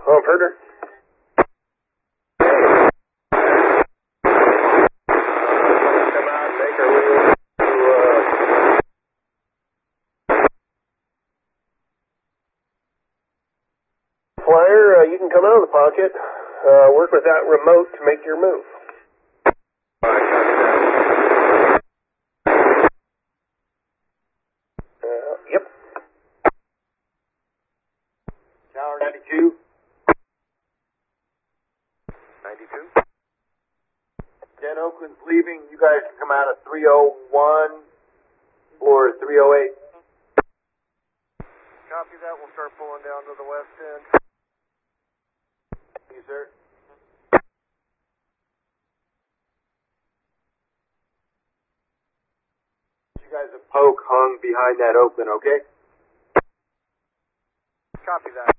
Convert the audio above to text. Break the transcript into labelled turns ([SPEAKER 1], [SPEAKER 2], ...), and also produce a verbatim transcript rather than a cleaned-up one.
[SPEAKER 1] Oh, Herder. Come out and make our way over to, uh... Flyer, uh, you can come out of the pocket. Uh, work with that remote to make your move. Uh, yep.
[SPEAKER 2] Tower ninety-two.
[SPEAKER 1] ninety-two.
[SPEAKER 2] ten Oakland's leaving. You guys can come out at three oh one or three oh eight.
[SPEAKER 3] Copy that. We'll start pulling down to the west end.
[SPEAKER 2] Yes, sir. You guys have poke hung behind that Oakland, okay?
[SPEAKER 3] Copy that.